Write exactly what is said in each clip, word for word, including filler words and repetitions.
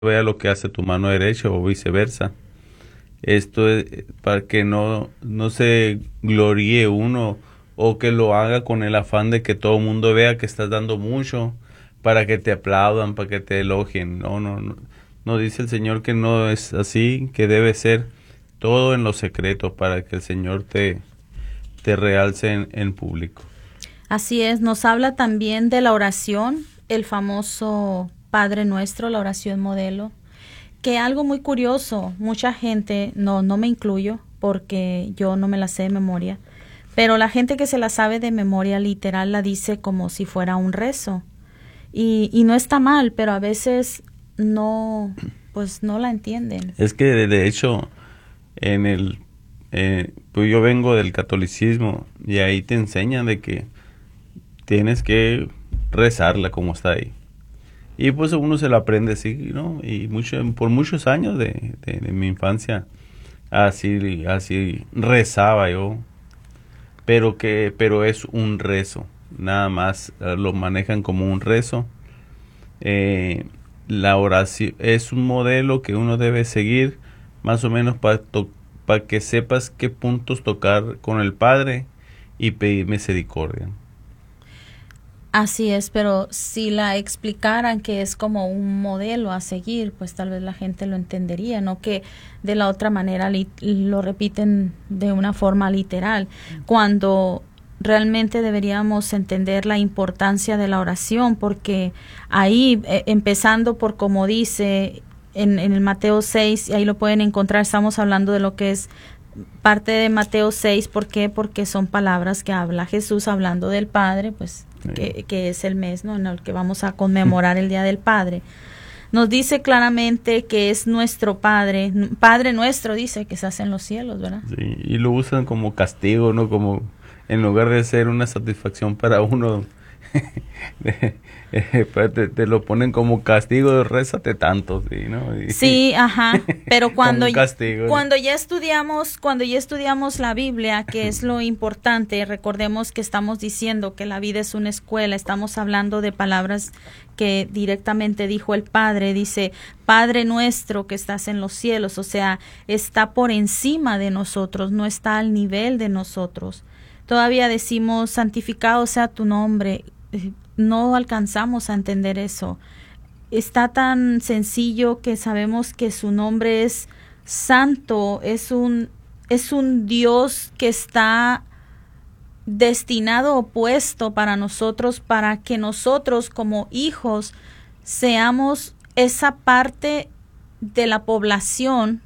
vea lo que hace tu mano derecha o viceversa. Esto es para que no, no se gloríe uno o que lo haga con el afán de que todo el mundo vea que estás dando mucho para que te aplaudan, para que te elogien. No, no, no. No dice el Señor que no es así, que debe ser todo en lo secreto para que el Señor te, te realce en, en público. Así es, nos habla también de la oración, el famoso Padre Nuestro, la oración modelo, que algo muy curioso, mucha gente, no, no me incluyo porque yo no me la sé de memoria, pero la gente que se la sabe de memoria literal la dice como si fuera un rezo. Y, y no está mal, pero a veces no, pues no la entienden. Es que de, de hecho, en el, eh, pues yo vengo del catolicismo y ahí te enseñan de que tienes que rezarla como está ahí. Y pues uno se la aprende así, ¿no? Y mucho, por muchos años de, de, de mi infancia, así, así rezaba yo. Pero que, pero es un rezo, nada más eh, lo manejan como un rezo. Eh, la oración es un modelo que uno debe seguir, más o menos para para que sepas qué puntos tocar con el Padre y pedir misericordia. Así es, pero si la explicaran que es como un modelo a seguir, pues tal vez la gente lo entendería, no que de la otra manera li- lo repiten de una forma literal, cuando realmente deberíamos entender la importancia de la oración, porque ahí, eh, empezando por como dice en, en el Mateo seis, y ahí lo pueden encontrar, estamos hablando de lo que es parte de Mateo seis. ¿Por qué? Porque son palabras que habla Jesús hablando del Padre, pues que, que es el mes, ¿no?, en el que vamos a conmemorar el Día del Padre. Nos dice claramente que es nuestro Padre, Padre nuestro, dice, que se hace en los cielos, ¿verdad? Sí, y lo usan como castigo, ¿no? Como en lugar de ser una satisfacción para uno, te, te lo ponen como castigo, rézate tanto, ¿sí? ¿No? Y, sí, ajá, pero cuando, castigo, cuando ya estudiamos, cuando ya estudiamos la Biblia, que es lo importante, recordemos que estamos diciendo que la vida es una escuela, estamos hablando de palabras que directamente dijo el Padre, dice, Padre nuestro que estás en los cielos, o sea, está por encima de nosotros, no está al nivel de nosotros. Todavía decimos, santificado sea tu nombre, no alcanzamos a entender eso. Está tan sencillo que sabemos que su nombre es santo, es un, es un Dios que está destinado o puesto para nosotros, para que nosotros como hijos seamos esa parte de la población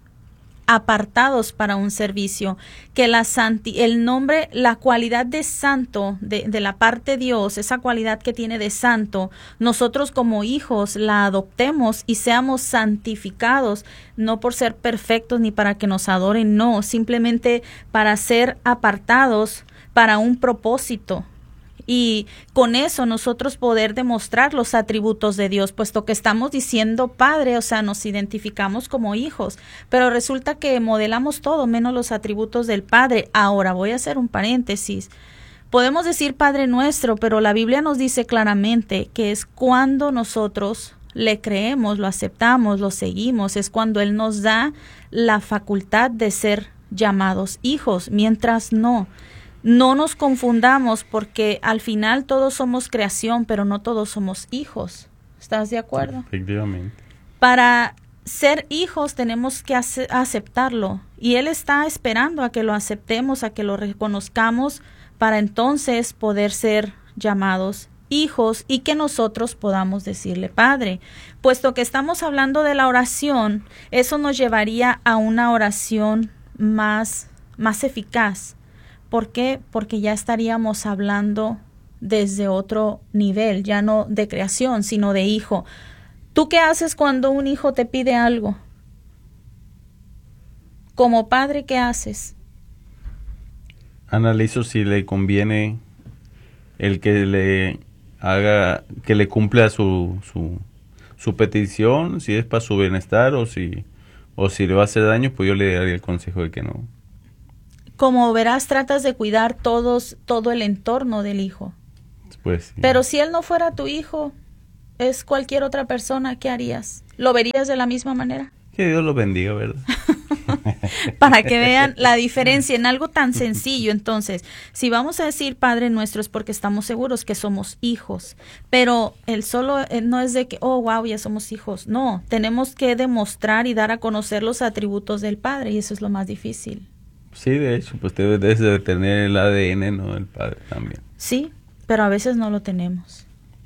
apartados para un servicio, que la santi, el nombre, la cualidad de santo de, de la parte de Dios, esa cualidad que tiene de santo, nosotros como hijos la adoptemos y seamos santificados, no por ser perfectos ni para que nos adoren, no, simplemente para ser apartados para un propósito. Y con eso nosotros poder demostrar los atributos de Dios, puesto que estamos diciendo Padre, o sea, nos identificamos como hijos, pero resulta que modelamos todo menos los atributos del Padre. Ahora voy a hacer un paréntesis. Podemos decir Padre nuestro, pero la Biblia nos dice claramente que es cuando nosotros le creemos, lo aceptamos, lo seguimos, es cuando Él nos da la facultad de ser llamados hijos, mientras no. No nos confundamos porque al final todos somos creación, pero no todos somos hijos. ¿Estás de acuerdo? Efectivamente. Para ser hijos tenemos que ace- aceptarlo y Él está esperando a que lo aceptemos, a que lo reconozcamos para entonces poder ser llamados hijos y que nosotros podamos decirle Padre. Puesto que estamos hablando de la oración, eso nos llevaría a una oración más, más eficaz. ¿Por qué? Porque ya estaríamos hablando desde otro nivel, ya no de creación, sino de hijo. ¿Tú qué haces cuando un hijo te pide algo? Como padre, ¿qué haces? Analizo si le conviene el que le haga, que le cumpla su, su, su petición, si es para su bienestar o si, o si le va a hacer daño, pues yo le daría el consejo de que no. Como verás, tratas de cuidar todos, todo el entorno del hijo. Pues, sí. Pero si él no fuera tu hijo, es cualquier otra persona, ¿qué harías? ¿Lo verías de la misma manera? Que Dios lo bendiga, ¿verdad? Para que vean la diferencia en algo tan sencillo. Entonces, si vamos a decir Padre Nuestro es porque estamos seguros que somos hijos, pero el solo eh, no es de que, oh, wow, ya somos hijos. No, tenemos que demostrar y dar a conocer los atributos del Padre, y eso es lo más difícil. Sí, de hecho, pues debes de tener el A D N, ¿no? Del Padre también. Sí, pero a veces no lo tenemos.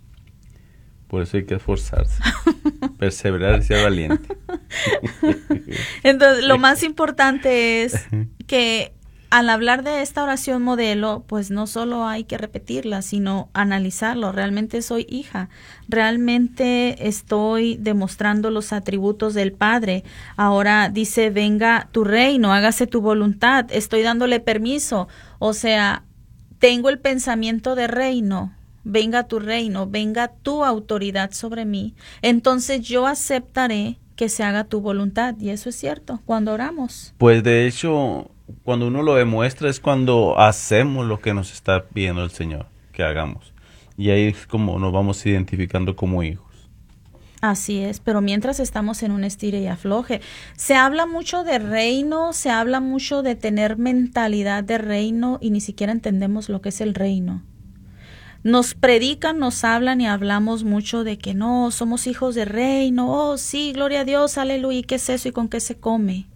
Por eso hay que esforzarse, perseverar y ser valiente. Entonces, lo más importante es que al hablar de esta oración modelo, pues no solo hay que repetirla, sino analizarlo. Realmente soy hija, realmente estoy demostrando los atributos del Padre. Ahora dice, venga tu reino, hágase tu voluntad. Estoy dándole permiso, o sea, tengo el pensamiento de reino. Venga tu reino, venga tu autoridad sobre mí. Entonces yo aceptaré que se haga tu voluntad. Y eso es cierto cuando oramos. Pues de hecho, cuando uno lo demuestra es cuando hacemos lo que nos está pidiendo el Señor que hagamos. Y ahí es como nos vamos identificando como hijos. Así es, pero mientras estamos en un estire y afloje, se habla mucho de reino, se habla mucho de tener mentalidad de reino y ni siquiera entendemos lo que es el reino. Nos predican, nos hablan y hablamos mucho de que no, somos hijos de reino, oh sí, gloria a Dios, aleluya, ¿y qué es eso y con qué se come?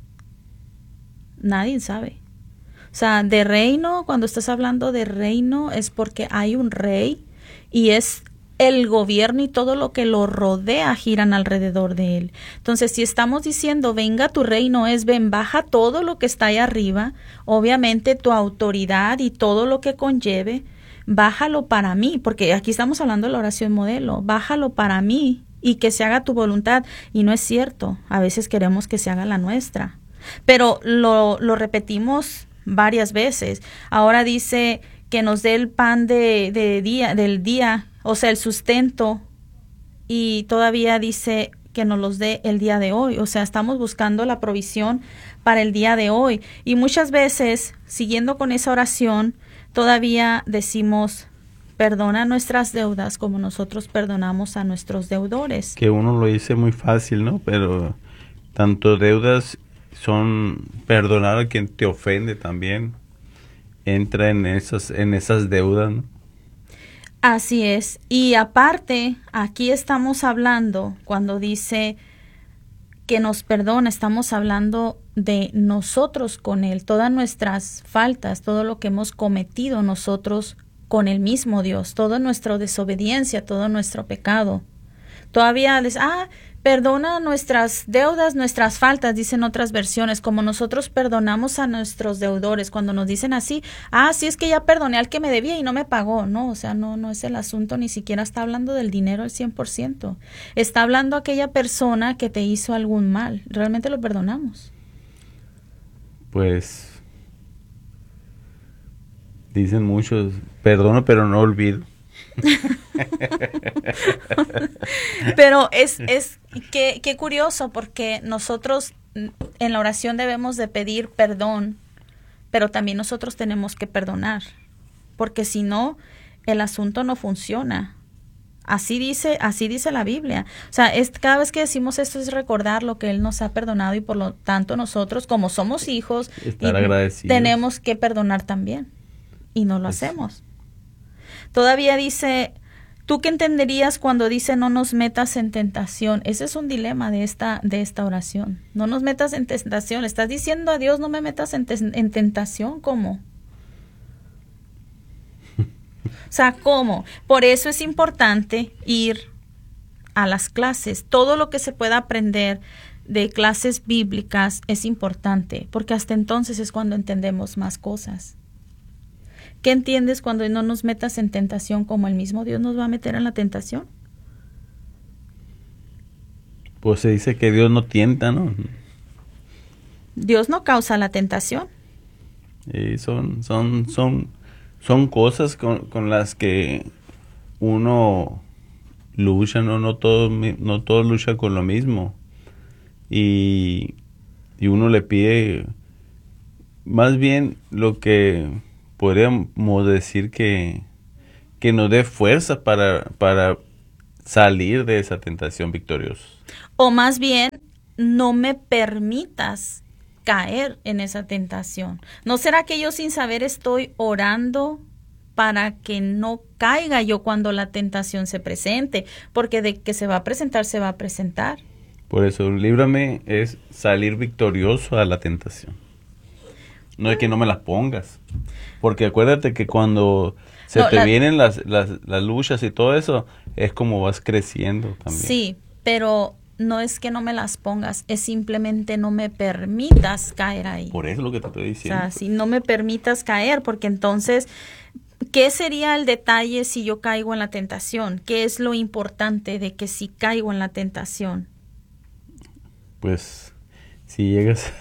Nadie sabe. O sea, de reino, cuando estás hablando de reino es porque hay un rey y es el gobierno y todo lo que lo rodea giran alrededor de él. Entonces, si estamos diciendo, venga tu reino, es ven, baja todo lo que está ahí arriba, obviamente tu autoridad y todo lo que conlleve, bájalo para mí, porque aquí estamos hablando de la oración modelo, bájalo para mí y que se haga tu voluntad. Y no es cierto, a veces queremos que se haga la nuestra, pero lo, lo repetimos varias veces. Ahora dice que nos dé el pan de, de día, del día, o sea, el sustento, y todavía dice que nos los dé el día de hoy. O sea, estamos buscando la provisión para el día de hoy. Y muchas veces, siguiendo con esa oración, todavía decimos, perdona nuestras deudas como nosotros perdonamos a nuestros deudores. Que uno lo dice muy fácil, ¿no? Pero tanto deudas son perdonar a quien te ofende también. Entra en esas, en esas deudas, ¿no? Así es. Y aparte, aquí estamos hablando, cuando dice que nos perdona, estamos hablando de nosotros con Él, todas nuestras faltas, todo lo que hemos cometido nosotros con el mismo Dios, toda nuestra desobediencia, todo nuestro pecado. Todavía les, ah, perdona nuestras deudas, nuestras faltas, dicen otras versiones, como nosotros perdonamos a nuestros deudores. Cuando nos dicen así, ah, sí, es que ya perdoné al que me debía y no me pagó. No, o sea, no, no es el asunto, ni siquiera está hablando del dinero al cien por ciento. Está hablando aquella persona que te hizo algún mal. Realmente lo perdonamos. Pues dicen muchos, perdono pero no olvido. Pero es, es qué, qué curioso, porque nosotros en la oración debemos de pedir perdón, pero también nosotros tenemos que perdonar, porque si no, el asunto no funciona. Así dice, así dice la Biblia. O sea, es, cada vez que decimos esto es recordar lo que Él nos ha perdonado, y por lo tanto nosotros, como somos hijos, estar agradecidos, tenemos que perdonar también, y no lo es. hacemos. Todavía dice, ¿tú qué entenderías cuando dice no nos metas en tentación? Ese es un dilema de esta, de esta oración. No nos metas en tentación. Estás diciendo a Dios, no me metas en, te en tentación. ¿Cómo? O sea, ¿cómo? Por eso es importante ir a las clases. Todo lo que se pueda aprender de clases bíblicas es importante, porque hasta entonces es cuando entendemos más cosas. ¿Qué entiendes cuando no nos metas en tentación? ¿Como el mismo Dios nos va a meter en la tentación? Pues se dice que Dios no tienta, ¿no? Dios no causa la tentación. Y son, son, son, son cosas con, con las que uno lucha, ¿no? No todos, no todos luchan con lo mismo. Y, y uno le pide, más bien lo que podríamos decir que, que nos dé fuerza para, para salir de esa tentación victoriosos. O más bien, no me permitas caer en esa tentación. ¿No será que yo sin saber estoy orando para que no caiga yo cuando la tentación se presente? Porque de que se va a presentar, se va a presentar. Por eso, líbrame es salir victorioso a la tentación. No es que no me las pongas. Porque acuérdate que cuando se No, te la- vienen las, las, las luchas y todo eso, es como vas creciendo también. Sí, pero no es que no me las pongas, es simplemente no me permitas caer ahí. Por eso es lo que te estoy O diciendo. sea, si no me permitas caer, porque entonces, ¿qué sería el detalle si yo caigo en la tentación? ¿Qué es lo importante de que si caigo en la tentación? Pues si llegas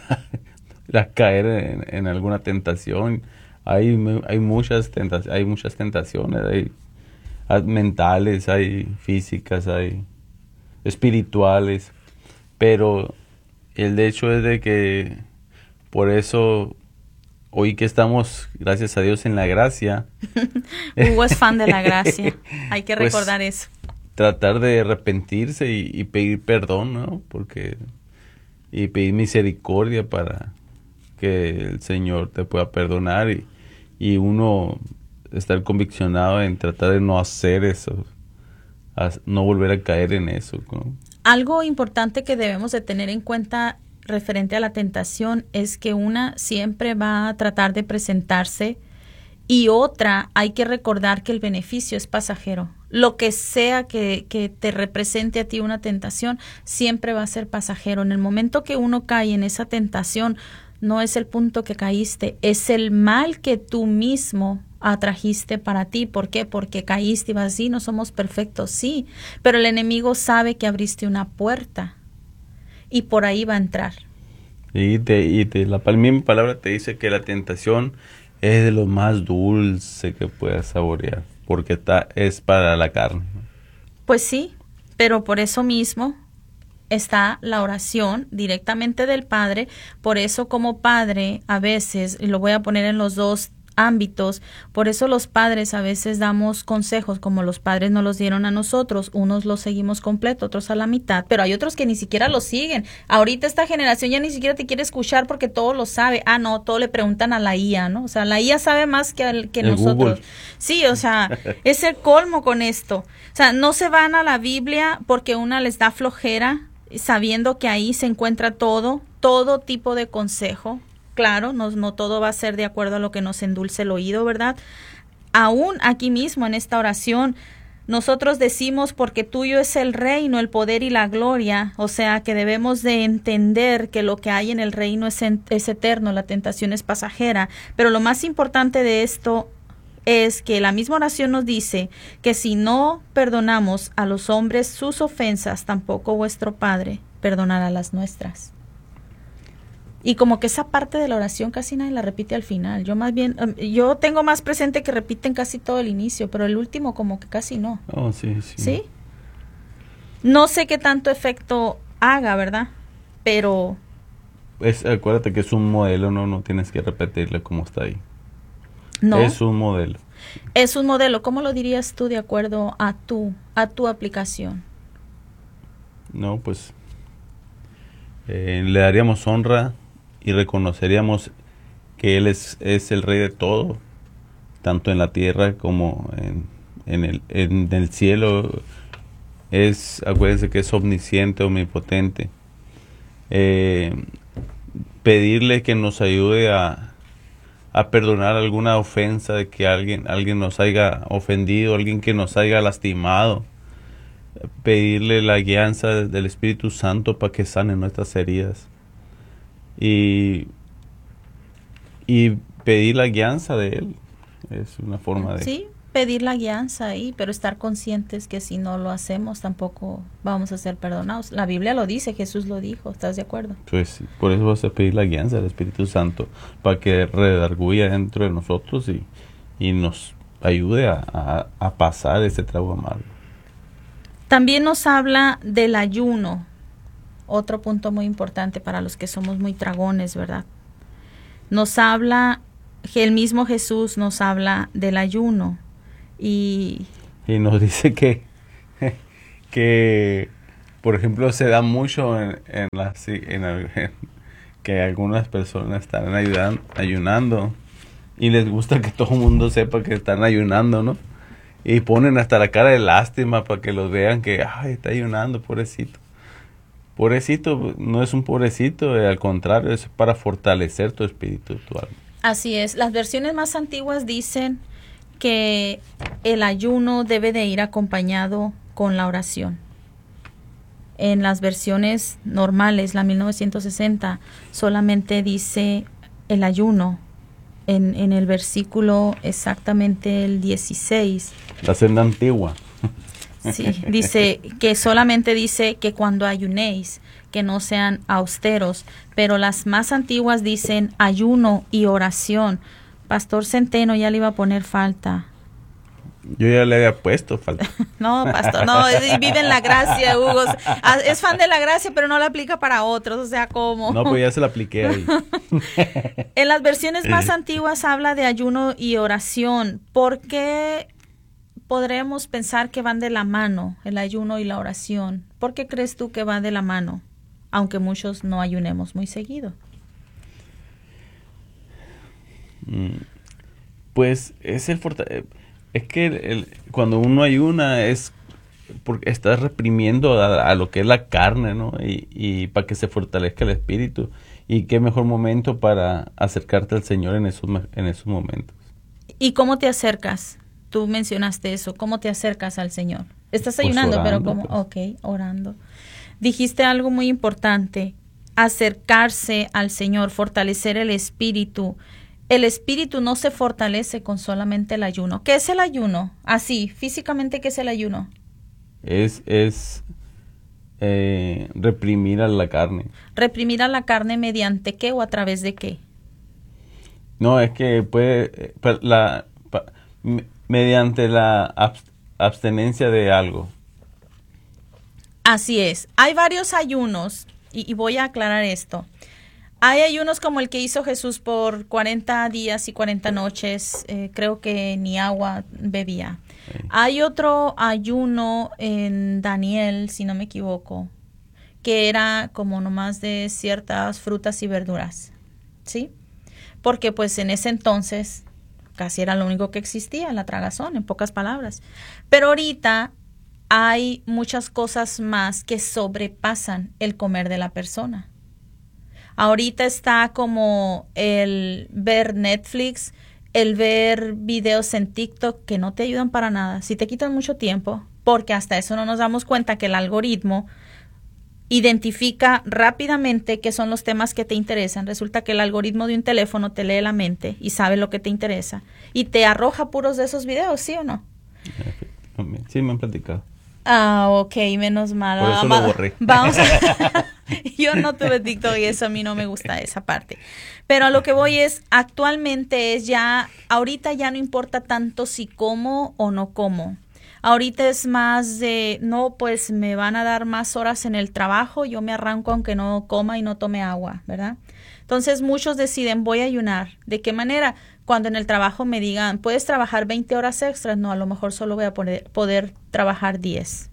a caer en, en alguna tentación, hay, mu- hay muchas tentaciones, hay muchas tentaciones, hay ah, mentales, hay físicas, hay espirituales, pero el hecho es de que por eso hoy que estamos, gracias a Dios, en la gracia, Hugo es fan de la gracia, hay que Pues, recordar eso. tratar de arrepentirse y, y pedir perdón, ¿no? Porque y pedir misericordia para que el Señor te pueda perdonar y, y uno estar conviccionado en tratar de no hacer eso, a- no volver a caer en eso, ¿no? Algo importante que debemos de tener en cuenta referente a la tentación es que una siempre va a tratar de presentarse y otra hay que recordar que el beneficio es pasajero. Lo que sea que, que te represente a ti una tentación siempre va a ser pasajero. En el momento que uno cae en esa tentación, no es el punto que caíste, es el mal que tú mismo atrajiste para ti. ¿Por qué? Porque caíste y vas así, no somos perfectos, sí, pero el enemigo sabe que abriste una puerta y por ahí va a entrar. Y, te, y te, la pal- misma palabra te dice que la tentación es de lo más dulce que puedas saborear, porque está, es para la carne, ¿no? Pues sí, pero por eso mismo está la oración directamente del Padre. Por eso como padre a veces, y lo voy a poner en los dos ámbitos, por eso los padres a veces damos consejos como los padres nos los dieron a nosotros, unos los seguimos completo, otros a la mitad, pero hay otros que ni siquiera los siguen. Ahorita esta generación ya ni siquiera te quiere escuchar porque todo lo sabe. Ah, no, todo le preguntan a la I A, ¿no? O sea, la I A sabe más que, al- que El nosotros. Google. Sí, o sea, es el colmo con esto. O sea, no se van a la Biblia porque una les da flojera, sabiendo que ahí se encuentra todo, todo tipo de consejo. Claro, no, no todo va a ser de acuerdo a lo que nos endulce el oído, ¿verdad? Aún aquí mismo en esta oración, nosotros decimos porque tuyo es el reino, el poder y la gloria, o sea que debemos de entender que lo que hay en el reino es, en- es eterno, la tentación es pasajera, pero lo más importante de esto es que la misma oración nos dice que si no perdonamos a los hombres sus ofensas, tampoco vuestro Padre perdonará las nuestras. Y como que esa parte de la oración casi nadie la repite al final. Yo más bien, um, yo tengo más presente que repiten casi todo el inicio, pero el último como que casi no. Oh, sí, sí. ¿Sí? No sé qué tanto efecto haga, ¿verdad? Pero Es, acuérdate que es un modelo, no, no tienes que repetirle cómo está ahí. no. Es un modelo. Es un modelo. ¿Cómo lo dirías tú de acuerdo a tu, a tu aplicación? No, pues eh, le daríamos honra y reconoceríamos que Él es, es el Rey de todo, tanto en la tierra como en, en, el, en el cielo. Es, acuérdense que es omnisciente, omnipotente. Eh, pedirle que nos ayude a, a perdonar alguna ofensa de que alguien, alguien nos haya ofendido, alguien que nos haya lastimado. Pedirle la guianza del Espíritu Santo para que sane nuestras heridas. Y, y pedir la guianza de Él. Es una forma de... Sí, pedir la guianza ahí, pero estar conscientes que si no lo hacemos tampoco vamos a ser perdonados. La Biblia lo dice, Jesús lo dijo, ¿estás de acuerdo? Pues por eso vas a pedir la guianza del Espíritu Santo, para que redarguya dentro de nosotros y, y nos ayude a, a, a pasar ese trago amargo. También nos habla del ayuno, otro punto muy importante para los que somos muy tragones, ¿verdad? Nos habla, el mismo Jesús nos habla del ayuno y Y nos dice que, que, por ejemplo, se da mucho en, en la, en el- en- que algunas personas están ayudan, ayunando y les gusta que todo el mundo sepa que están ayunando, ¿no? Y ponen hasta la cara de lástima para que los vean que, ay, está ayunando, pobrecito. Pobrecito no es un pobrecito, eh, al contrario, es para fortalecer tu espíritu, tu alma. Así es. Las versiones más antiguas dicen que el ayuno debe de ir acompañado con la oración. En las versiones normales, la mil novecientos sesenta, solamente dice el ayuno. En, en el versículo exactamente el dieciséis, La senda antigua. sí, dice que solamente dice que cuando ayunéis, que no sean austeros, pero las más antiguas dicen ayuno y oración. Pastor Centeno ya le iba a poner falta. Yo ya le había puesto falta. No, pastor, no, es- vive en la gracia, Hugo. Es fan de la gracia, pero no la aplica para otros, o sea, ¿cómo? No, pues ya se la apliqué ahí. En las versiones más antiguas habla de ayuno y oración. ¿Por qué podremos pensar que van de la mano el ayuno y la oración? ¿Por qué crees tú que van de la mano? Aunque muchos no ayunemos muy seguido. Mm, Pues es el forta- eh, es que el- el- cuando uno ayuna es porque estás reprimiendo a, a lo que es la carne, ¿no? Y, y para que se fortalezca el espíritu. Y qué mejor momento para acercarte al Señor en esos, me- en esos momentos. ¿Y cómo te acercas? Tú mencionaste eso. ¿Cómo te acercas al Señor? Estás Pues ayunando, pero orando, como, pues. ok, orando. Dijiste algo muy importante, acercarse al Señor, fortalecer el espíritu. El espíritu no se fortalece con solamente el ayuno. ¿Qué es el ayuno? Así, físicamente, ¿qué es el ayuno? Es, es eh, reprimir a la carne. Reprimir a la carne mediante qué o a través de qué. No, es que puede, eh, pa- la, pa- me- mediante la abs- abstenencia de algo. Así es. Hay varios ayunos y, y voy a aclarar esto. Hay ayunos como el que hizo Jesús por cuarenta días y cuarenta noches. Eh, creo que ni agua bebía. Sí. Hay otro ayuno en Daniel, si no me equivoco, que era como nomás de ciertas frutas y verduras, ¿sí? Porque pues en ese entonces casi era lo único que existía, la tragazón, en pocas palabras. Pero ahorita hay muchas cosas más que sobrepasan el comer de la persona. Ahorita está como el ver Netflix, el ver videos en TikTok que no te ayudan para nada, si te quitan mucho tiempo, porque hasta eso no nos damos cuenta que el algoritmo identifica rápidamente qué son los temas que te interesan. Resulta que el algoritmo de un teléfono te lee la mente y sabe lo que te interesa y te arroja puros de esos videos, ¿sí o no? Efectivamente. Sí, me han platicado. Ah, ok, menos mal. Por eso Vamos- lo borré. Vamos a... Yo no tuve TikTok y eso a mí no me gusta esa parte. Pero a lo que voy es, actualmente es ya, ahorita ya no importa tanto si como o no como. Ahorita es más de, no, pues me van a dar más horas en el trabajo, yo me arranco aunque no coma y no tome agua, ¿verdad? Entonces muchos deciden, voy a ayunar. ¿De qué manera? Cuando en el trabajo me digan, ¿puedes trabajar veinte horas extras? No, a lo mejor solo voy a poder, poder trabajar diez.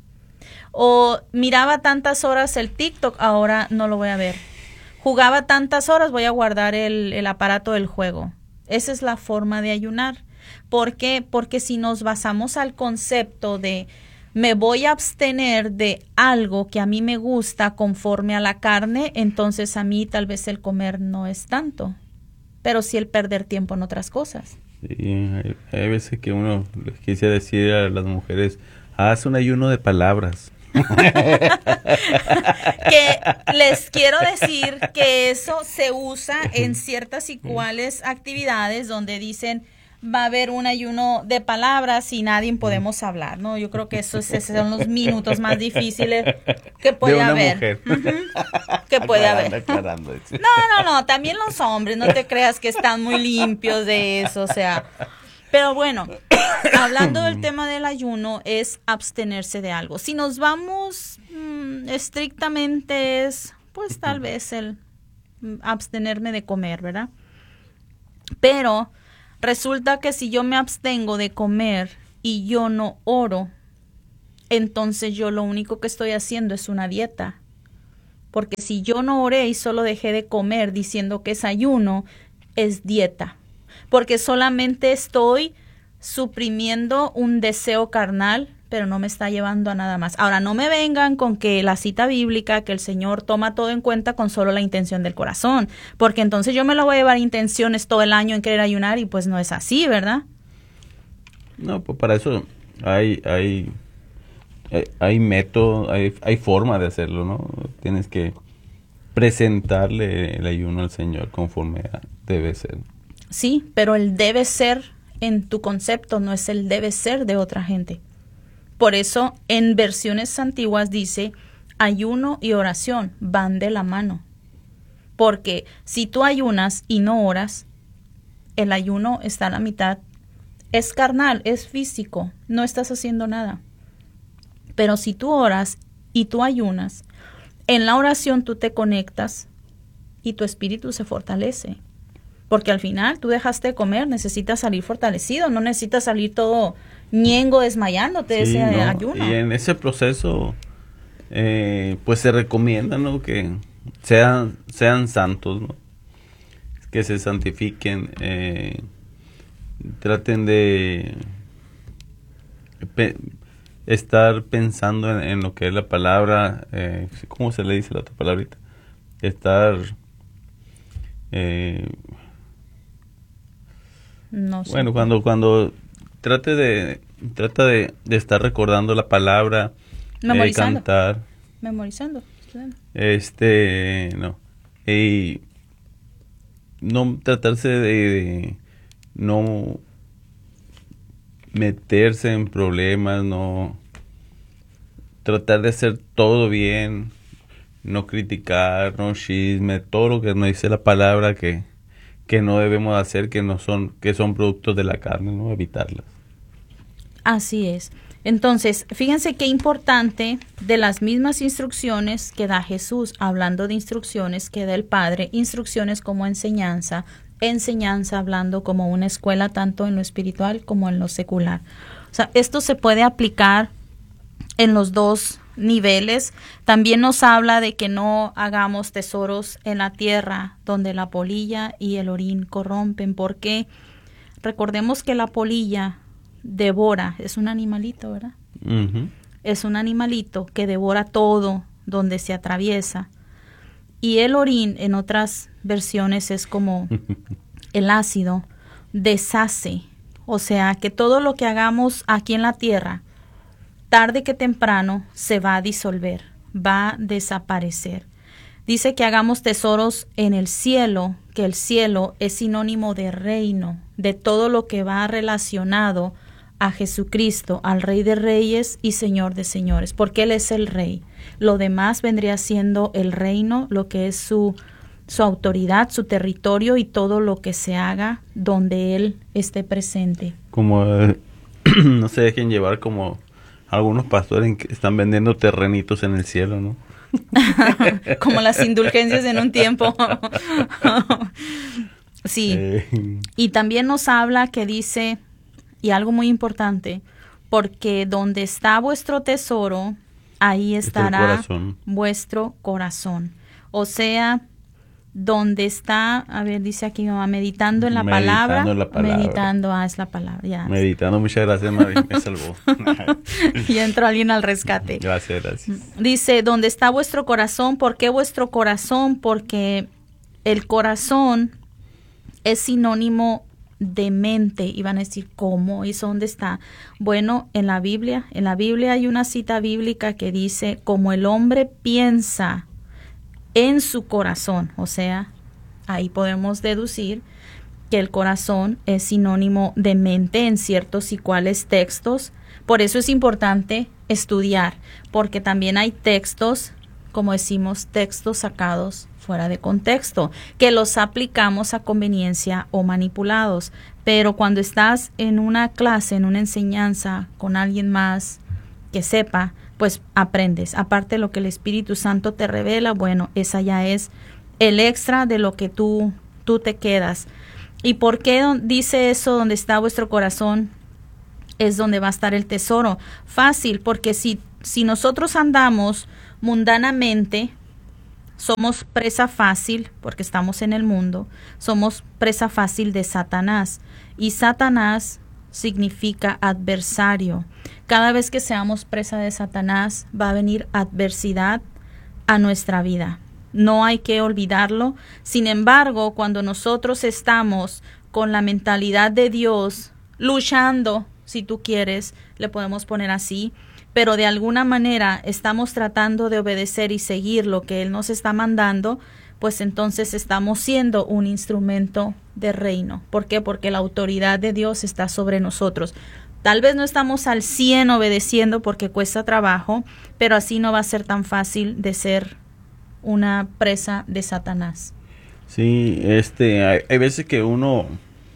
O miraba tantas horas el TikTok, ahora no lo voy a ver. Jugaba tantas horas, voy a guardar el, el aparato del juego. Esa es la forma de ayunar. ¿Por qué? Porque si nos basamos al concepto de me voy a abstener de algo que a mí me gusta conforme a la carne, entonces a mí tal vez el comer no es tanto, pero sí el perder tiempo en otras cosas. Sí, hay, hay veces que uno les quisiera decir a las mujeres, haz un ayuno de palabras. Que les quiero decir que eso se usa en ciertas y cuales actividades donde dicen va a haber un ayuno de palabras y nadie podemos hablar, ¿no? Yo creo que esos, esos son los minutos más difíciles que puede de una haber. mujer. Ujú, que puede Aclarando, haber. aclarando. No, no, no, también los hombres, no te creas que están muy limpios de eso, o sea. Pero bueno, hablando del tema del ayuno, es abstenerse de algo. Si nos vamos mmm, estrictamente es, pues tal vez el mm, abstenerme de comer, ¿verdad? Pero resulta que si yo me abstengo de comer y yo no oro, entonces yo lo único que estoy haciendo es una dieta. Porque si yo no oré y solo dejé de comer diciendo que es ayuno, es dieta. Porque solamente estoy suprimiendo un deseo carnal, pero no me está llevando a nada más. Ahora, no me vengan con que la cita bíblica, que el Señor toma todo en cuenta con solo la intención del corazón. Porque entonces yo me lo voy a llevar intenciones todo el año en querer ayunar y pues no es así, ¿verdad? No, pues para eso hay... hay... Hay, hay método, hay, hay forma de hacerlo, ¿no? Tienes que presentarle el ayuno al Señor conforme a, debe ser. Sí, pero el debe ser en tu concepto no es el debe ser de otra gente. Por eso en versiones antiguas dice ayuno y oración van de la mano. Porque si tú ayunas y no oras, el ayuno está a la mitad. Es carnal, es físico, no estás haciendo nada. Pero si tú oras y tú ayunas, en la oración tú te conectas y tu espíritu se fortalece. Porque al final tú dejaste de comer, necesitas salir fortalecido, no necesitas salir todo ñengo desmayándote de Sí, ese ¿no? ayuno. Y en ese proceso, eh, pues se recomienda, ¿no? Que sean, sean santos, ¿no? Que se santifiquen, eh, traten de... Pe- estar pensando en, en lo que es la palabra, eh, ¿cómo se le dice la otra palabrita? Estar, eh, No sé. bueno, cuando cuando trate de trata de, de estar recordando la palabra, eh, Memorizando. cantar, Memorizando. estudiando. este, no, y no tratarse de, de no meterse en problemas, no tratar de hacer todo bien, no criticar, no chisme, todo lo que nos dice la palabra que, que no debemos hacer, que no son, que son productos de la carne, no evitarlas. Así es. Entonces, fíjense qué importante de las mismas instrucciones que da Jesús, hablando de instrucciones que da el Padre, instrucciones como enseñanza, enseñanza hablando como una escuela tanto en lo espiritual como en lo secular. O sea, esto se puede aplicar en los dos niveles. También nos habla de que no hagamos tesoros en la tierra donde la polilla y el orín corrompen, porque recordemos que la polilla devora, es un animalito, ¿verdad? Uh-huh. Es un animalito que devora todo donde se atraviesa. Y el orín, en otras versiones, es como el ácido, deshace. O sea, que todo lo que hagamos aquí en la tierra, tarde que temprano, se va a disolver, va a desaparecer. Dice que hagamos tesoros en el cielo, que el cielo es sinónimo de reino, de todo lo que va relacionado a Jesucristo, al Rey de Reyes y Señor de Señores, porque Él es el Rey. Lo demás vendría siendo el reino, lo que es su, su autoridad, su territorio y todo lo que se haga donde Él esté presente. Como eh, no se dejen llevar como algunos pastores que están vendiendo terrenitos en el cielo, ¿no? Como las indulgencias en un tiempo. Sí. Eh, Y también nos habla que dice, y algo muy importante, porque donde está vuestro tesoro, ahí Está el estará corazón. vuestro corazón. O sea, donde está, a ver, dice aquí mamá, meditando en la Meditando palabra. en la palabra. Meditando, ah, es la palabra, ya. Meditando, muchas gracias, Mari, me salvó. Y entró alguien al rescate. Gracias, gracias. Dice, ¿dónde está vuestro corazón? ¿Por qué vuestro corazón? Porque el corazón es sinónimo de mente. Y van a decir, ¿cómo? ¿Y eso dónde está? Bueno, en la Biblia, en la Biblia hay una cita bíblica que dice, como el hombre piensa en su corazón, o sea, ahí podemos deducir que el corazón es sinónimo de mente en ciertos y cuales textos. Por eso es importante estudiar, porque también hay textos, como decimos, textos sacados fuera de contexto, que los aplicamos a conveniencia o manipulados. Pero cuando estás en una clase, en una enseñanza con alguien más que sepa, pues aprendes. Aparte de lo que el Espíritu Santo te revela, bueno, esa ya es el extra de lo que tú, tú te quedas. ¿Y por qué dice eso, donde está vuestro corazón? es donde va a estar el tesoro. Fácil, porque si, si nosotros andamos mundanamente, somos presa fácil, porque estamos en el mundo, somos presa fácil de Satanás. Y Satanás significa adversario. Cada vez que seamos presa de Satanás, va a venir adversidad a nuestra vida. No hay que olvidarlo. Sin embargo, cuando nosotros estamos con la mentalidad de Dios, luchando, si tú quieres, le podemos poner así, pero de alguna manera estamos tratando de obedecer y seguir lo que Él nos está mandando, pues entonces estamos siendo un instrumento de reino. ¿Por qué? Porque la autoridad de Dios está sobre nosotros. Tal vez no estamos al cien obedeciendo porque cuesta trabajo, pero así no va a ser tan fácil de ser una presa de Satanás. Sí, este, hay, hay veces que uno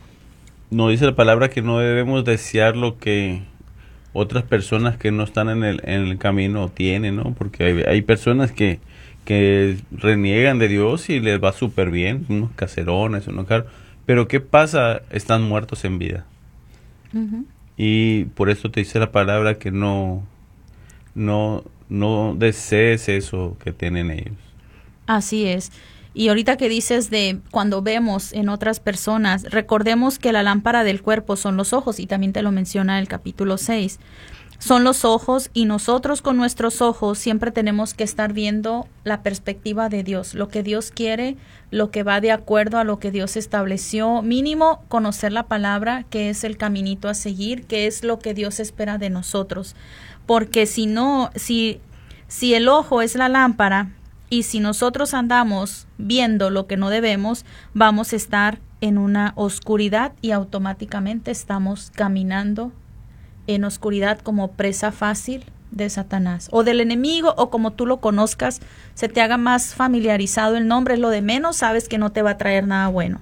nos dice la palabra que no debemos desear lo que otras personas que no están en el, en el camino tienen, ¿no? Porque hay, hay personas que, que reniegan de Dios y les va súper bien, unos caserones, unos carros, pero ¿qué pasa? Están muertos en vida. Uh-huh. Y por eso te dice la palabra que no, no, no desees eso que tienen ellos. Así es. Y ahorita que dices de cuando vemos en otras personas, recordemos que la lámpara del cuerpo son los ojos, y también te lo menciona el capítulo seis. Son los ojos, y nosotros con nuestros ojos siempre tenemos que estar viendo la perspectiva de Dios, lo que Dios quiere, lo que va de acuerdo a lo que Dios estableció, mínimo conocer la palabra, que es el caminito a seguir, que es lo que Dios espera de nosotros. Porque si no, si, si el ojo es la lámpara, y si nosotros andamos viendo lo que no debemos, vamos a estar en una oscuridad y automáticamente estamos caminando en oscuridad como presa fácil de Satanás o del enemigo, o como tú lo conozcas, se te haga más familiarizado el nombre, es lo de menos, sabes que no te va a traer nada bueno.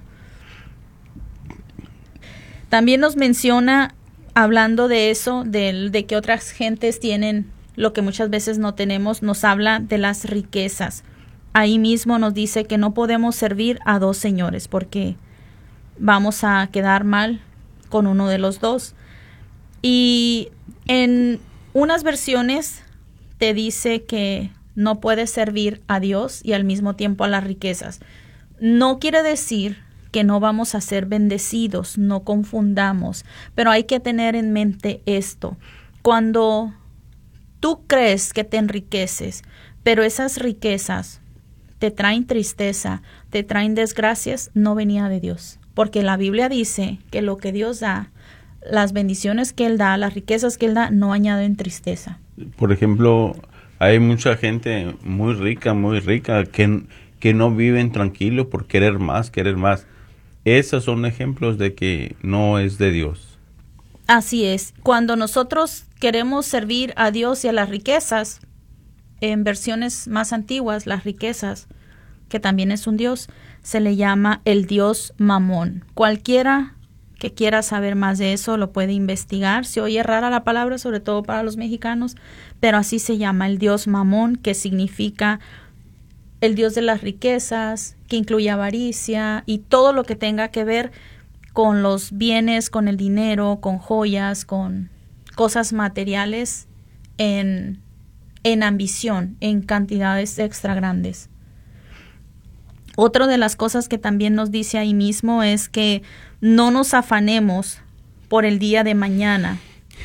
También nos menciona, hablando de eso, de, de que otras gentes tienen lo que muchas veces no tenemos, nos habla de las riquezas. Ahí mismo nos dice que no podemos servir a dos señores porque vamos a quedar mal con uno de los dos. Y en unas versiones te dice que no puedes servir a Dios y al mismo tiempo a las riquezas. No quiere decir que no vamos a ser bendecidos, no confundamos, pero hay que tener en mente esto. Cuando tú crees que te enriqueces, pero esas riquezas te traen tristeza, te traen desgracias, no venía de Dios. Porque la Biblia dice que lo que Dios da, las bendiciones que Él da, las riquezas que Él da, no añaden tristeza. Por ejemplo, hay mucha gente muy rica, muy rica, que, que no viven tranquilos por querer más, querer más. Esos son ejemplos de que no es de Dios. Así es. Cuando nosotros queremos servir a Dios y a las riquezas, en versiones más antiguas, las riquezas, que también es un Dios, se le llama el Dios Mamón. Cualquiera que quiera saber más de eso lo puede investigar. Se oye rara la palabra, sobre todo para los mexicanos, pero así se llama el Dios Mamón, que significa el Dios de las riquezas, que incluye avaricia y todo lo que tenga que ver con los bienes, con el dinero, con joyas, con cosas materiales en, en ambición, en cantidades extra grandes. Otra de las cosas que también nos dice ahí mismo es que no nos afanemos por el día de mañana.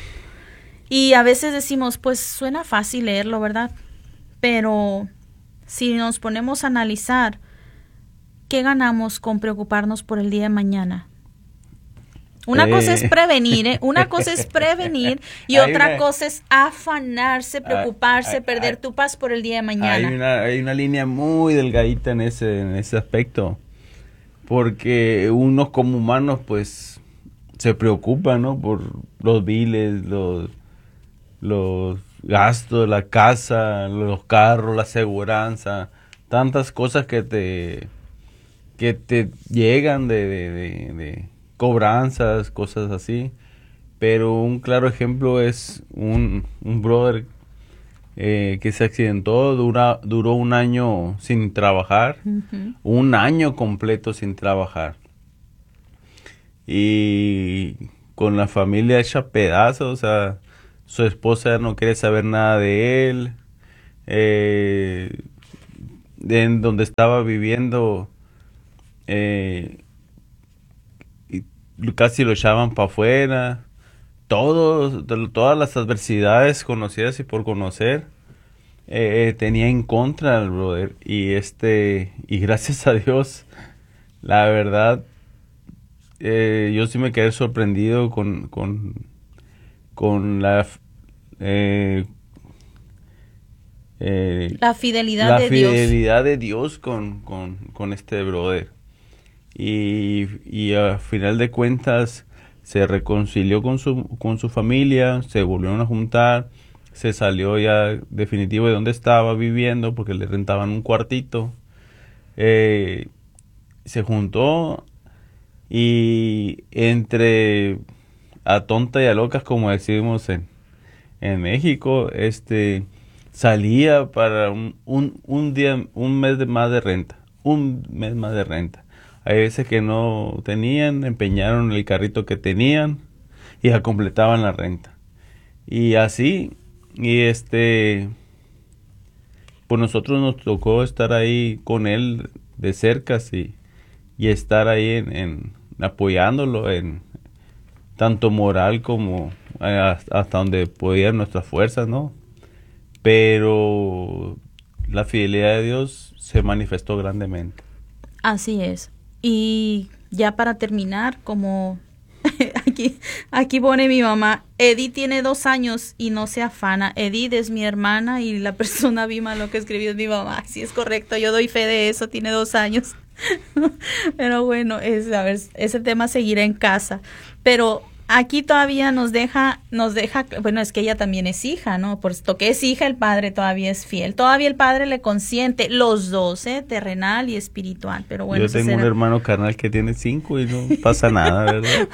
Y a veces decimos, pues suena fácil leerlo, ¿verdad? Pero si nos ponemos a analizar, ¿qué ganamos con preocuparnos por el día de mañana? Una eh. cosa es prevenir, ¿eh? Una cosa es prevenir y hay otra una, cosa es afanarse, preocuparse, hay, perder hay, tu paz por el día de mañana. Hay una, hay una línea muy delgadita en ese, en ese aspecto, porque uno como humanos pues se preocupa, ¿no? Por los biles, los, los gastos, la casa, los carros, la aseguranza, tantas cosas que te, que te llegan de... de, de, de cobranzas, cosas así, pero un claro ejemplo es un, un brother eh, que se accidentó, dura, duró un año sin trabajar, uh-huh. un año completo sin trabajar, y con la familia hecha pedazos, o sea, su esposa no quiere saber nada de él, eh, de en donde estaba viviendo, eh, y casi lo echaban para afuera, todos, de- todas las adversidades conocidas y por conocer, eh, tenía en contra al brother, y este, y gracias a Dios, la verdad, eh, yo sí me quedé sorprendido con, con, con la, eh, eh, La fidelidad la de Dios. fidelidad de Dios con, con, con este brother. Y, y a final de cuentas se reconcilió con su, con su familia, se volvieron a juntar, se salió ya definitivo de donde estaba viviendo porque le rentaban un cuartito. Eh, se juntó y entre a tonta y a locas, como decimos en, en México, este salía para un, un, un día, un mes de más de renta, un mes más de renta. Hay veces que no tenían, empeñaron el carrito que tenían y ya completaban la renta. Y así, y este, pues nosotros nos tocó estar ahí con él de cerca, sí, y estar ahí en, en apoyándolo en tanto moral como eh, hasta donde podían nuestras fuerzas, ¿no? Pero la fidelidad de Dios se manifestó grandemente. Así es. Y ya para terminar, como aquí, aquí pone mi mamá, Edith tiene dos años y no se afana. Edith es mi hermana y la persona Vima lo que escribió es mi mamá. Sí, es correcto, yo doy fe de eso, tiene dos años. Pero bueno, es, a ver, ese tema seguirá en casa. Pero aquí todavía nos deja, nos deja, bueno, es que ella también es hija, ¿no? Puesto que es hija, el padre todavía es fiel. Todavía el padre le consiente, los dos, ¿eh? Terrenal y espiritual. Pero bueno, yo tengo será un hermano carnal que tiene cinco y no pasa nada, ¿verdad?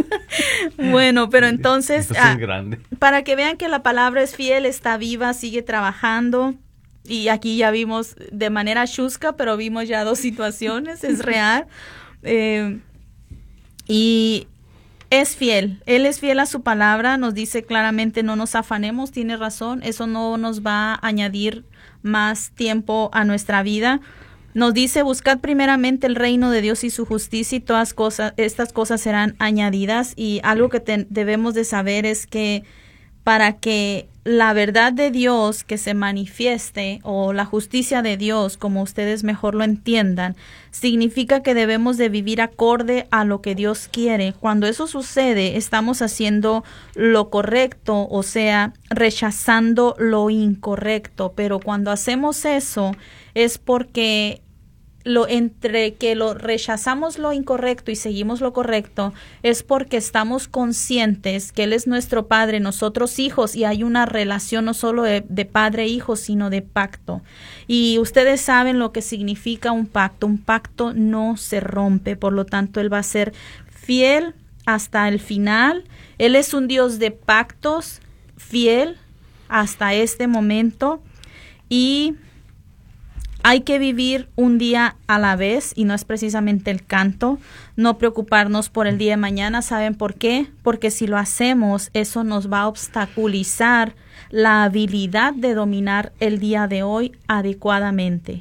Bueno, pero entonces, Entonces ah, es grande. para que vean que la palabra es fiel, está viva, sigue trabajando. Y aquí ya vimos de manera chusca, pero vimos ya dos situaciones, es real. Eh, y es fiel, Él es fiel a su palabra, nos dice claramente no nos afanemos, tiene razón, eso no nos va a añadir más tiempo a nuestra vida. Nos dice buscad primeramente el reino de Dios y su justicia y todas cosas, estas cosas serán añadidas. Y algo que te, debemos de saber es que para que la verdad de Dios que se manifieste o la justicia de Dios, como ustedes mejor lo entiendan, significa que debemos de vivir acorde a lo que Dios quiere. Cuando eso sucede, estamos haciendo lo correcto, o sea, rechazando lo incorrecto. Pero cuando hacemos eso es porque lo entre que lo rechazamos lo incorrecto y seguimos lo correcto es porque estamos conscientes que Él es nuestro Padre, nosotros hijos, y hay una relación no solo de, de padre e hijo, sino de pacto. Y ustedes saben lo que significa un pacto. Un pacto no se rompe, por lo tanto Él va a ser fiel hasta el final. Él es un Dios de pactos, fiel hasta este momento, y hay que vivir un día a la vez, y no es precisamente el canto, no preocuparnos por el día de mañana. ¿Saben por qué? Porque si lo hacemos, eso nos va a obstaculizar la habilidad de dominar el día de hoy adecuadamente.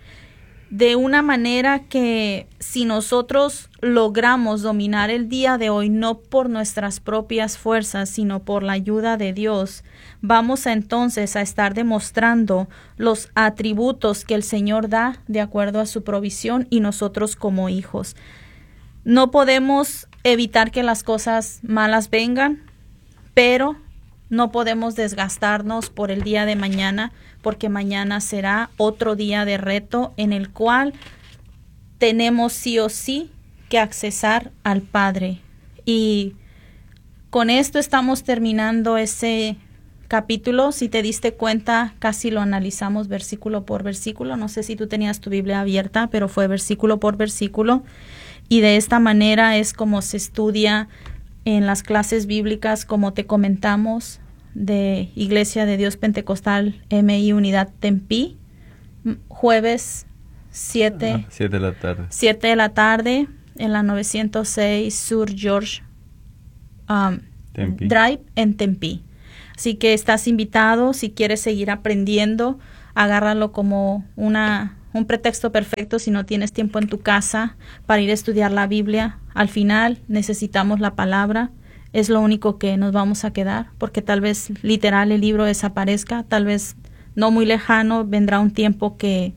De una manera que si nosotros logramos dominar el día de hoy, no por nuestras propias fuerzas, sino por la ayuda de Dios, vamos a entonces a estar demostrando los atributos que el Señor da de acuerdo a su provisión y nosotros como hijos. No podemos evitar que las cosas malas vengan, pero no podemos desgastarnos por el día de mañana, porque mañana será otro día de reto en el cual tenemos sí o sí que accesar al Padre. Y con esto estamos terminando ese capítulo. Si te diste cuenta, casi lo analizamos versículo por versículo. No sé si tú tenías tu Biblia abierta, pero fue versículo por versículo. Y de esta manera es como se estudia en las clases bíblicas, como te comentamos, de Iglesia de Dios Pentecostal M I Unidad Tempi, jueves siete de la tarde. siete de la tarde en la novecientos seis Sur George um, Tempe. Drive en Tempe. Así que estás invitado, si quieres seguir aprendiendo, agárralo como una, un pretexto perfecto si no tienes tiempo en tu casa para ir a estudiar la Biblia. Al final necesitamos la palabra, es lo único que nos vamos a quedar, porque tal vez literal el libro desaparezca, tal vez no muy lejano vendrá un tiempo que,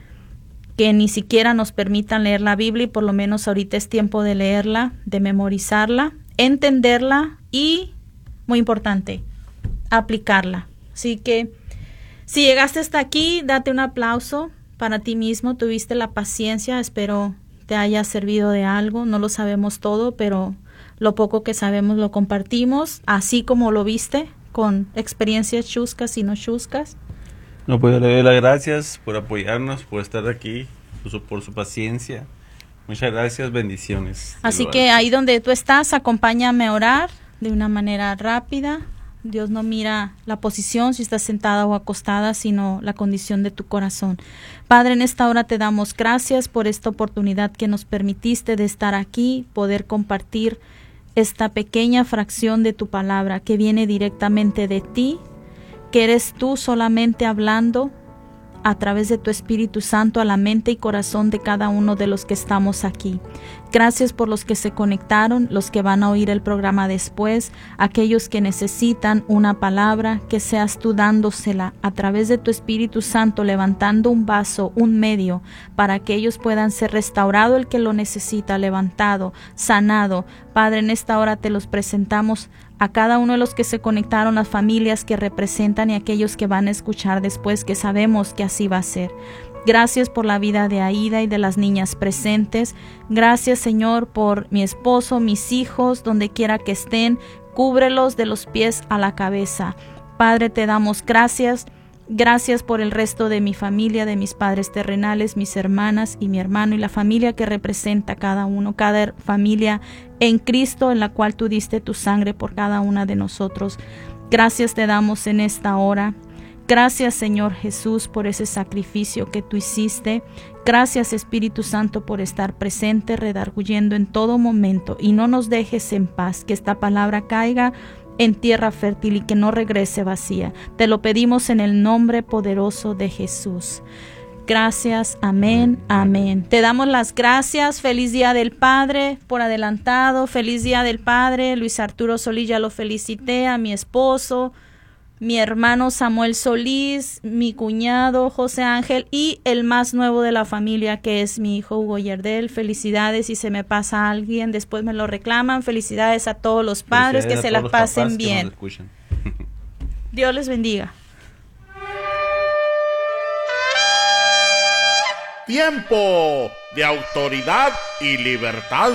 que ni siquiera nos permitan leer la Biblia, y por lo menos ahorita es tiempo de leerla, de memorizarla, entenderla y, muy importante, aplicarla. Así que si llegaste hasta aquí, date un aplauso para ti mismo, tuviste la paciencia, espero te haya servido de algo, no lo sabemos todo, pero lo poco que sabemos lo compartimos, así como lo viste, con experiencias chuscas y no chuscas. No puedo le doy las gracias por apoyarnos, por estar aquí, por su, por su paciencia. Muchas gracias, bendiciones. Así que ahí donde tú estás, acompáñame a orar de una manera rápida. Dios no mira la posición, si estás sentada o acostada, sino la condición de tu corazón. Padre, en esta hora te damos gracias por esta oportunidad que nos permitiste de estar aquí, poder compartir esta pequeña fracción de tu palabra que viene directamente de ti, que eres tú solamente hablando a través de tu Espíritu Santo a la mente y corazón de cada uno de los que estamos aquí. Gracias por los que se conectaron, los que van a oír el programa después, aquellos que necesitan una palabra, que seas tú dándosela a través de tu Espíritu Santo, levantando un vaso, un medio, para que ellos puedan ser restaurado el que lo necesita, levantado, sanado. Padre, en esta hora te los presentamos a cada uno de los que se conectaron, las familias que representan y aquellos que van a escuchar después, que sabemos que así va a ser. Gracias por la vida de Aida y de las niñas presentes. Gracias, Señor, por mi esposo, mis hijos, donde quiera que estén. Cúbrelos de los pies a la cabeza. Padre, te damos gracias. Gracias por el resto de mi familia, de mis padres terrenales, mis hermanas y mi hermano y la familia que representa cada uno, cada familia en Cristo en la cual tú diste tu sangre por cada una de nosotros. Gracias te damos en esta hora. Gracias, Señor Jesús, por ese sacrificio que tú hiciste. Gracias, Espíritu Santo, por estar presente, redarguyendo en todo momento, y no nos dejes en paz, que esta palabra caiga en tierra fértil y que no regrese vacía. Te lo pedimos en el nombre poderoso de Jesús. Gracias, amén, amén. Te damos las gracias. Feliz Día del Padre por adelantado. Feliz Día del Padre. Luis Arturo Solís, ya lo felicité, a mi esposo, mi hermano Samuel Solís, mi cuñado José Ángel y el más nuevo de la familia, que es mi hijo Hugo Yerdel. Felicidades. Si se me pasa alguien, después me lo reclaman. Felicidades a todos los padres, que se la pasen bien. Dios les bendiga. Tiempo de autoridad y libertad.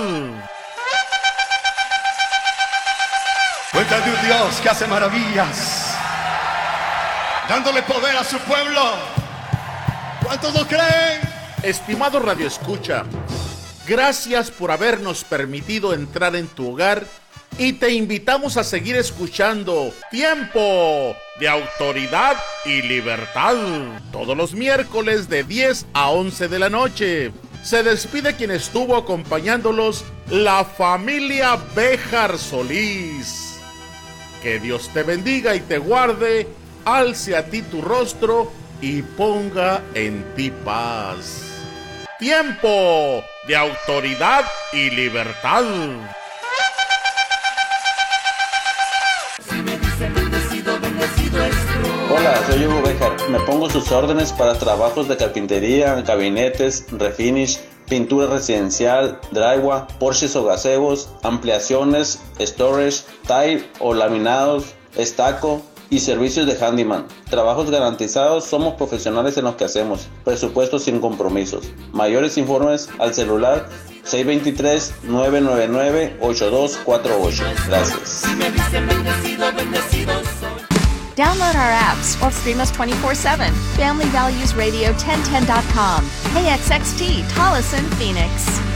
Cuenta de un Dios que hace maravillas, dándole poder a su pueblo. ¿Cuántos lo creen? Estimado Radio Escucha, gracias por habernos permitido entrar en tu hogar y te invitamos a seguir escuchando Tiempo de Autoridad y Libertad todos los miércoles de diez a once de la noche. Se despide quien estuvo acompañándolos, la familia Béjar Solís. Que Dios te bendiga y te guarde, alce a ti tu rostro y ponga en ti paz. Tiempo de Autoridad y Libertad. Hola, soy Hugo Béjar. Me pongo sus órdenes para trabajos de carpintería, gabinetes, refinish, pintura residencial, drywall, porches o gazebos, ampliaciones, storage, tile o laminados, estaco y servicios de handyman. Trabajos garantizados, somos profesionales en lo que hacemos. Presupuestos sin compromisos. Mayores informes al celular seis dos tres, nueve nueve nueve, ocho dos cuatro ocho. Gracias. Download our apps or stream us twenty-four seven. Family Values Radio ten ten dot com. K X X T, Tolleson, Phoenix.